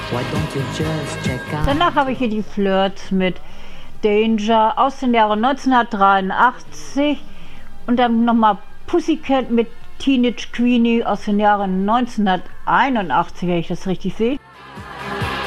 Danach habe ich hier die Flirts mit Danger aus den Jahren 1983 und dann nochmal Pussycat mit Teenage Queenie aus den Jahren 1981, wenn ich das richtig sehe.